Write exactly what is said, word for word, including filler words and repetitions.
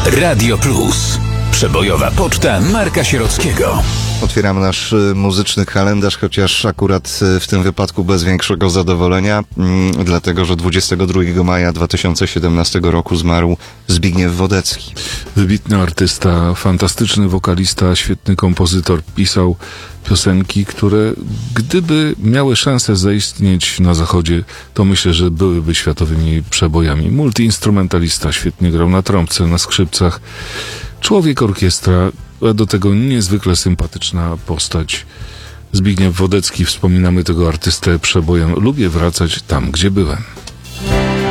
Radio Plus. Przebojowa poczta Marka Sierockiego. Otwieramy nasz muzyczny kalendarz, chociaż akurat w tym wypadku bez większego zadowolenia, dlatego że dwudziestego drugiego maja dwa tysiące siedemnastego roku zmarł Zbigniew Wodecki. Wybitny artysta, fantastyczny wokalista, świetny kompozytor. Pisał piosenki, które gdyby miały szansę zaistnieć na zachodzie, to myślę, że byłyby światowymi przebojami. Multiinstrumentalista, świetnie grał na trąbce, na skrzypcach. Człowiek orkiestra, a do tego niezwykle sympatyczna postać. Zbigniew Wodecki, wspominamy tego artystę przebojem. Lubię wracać tam, gdzie byłem.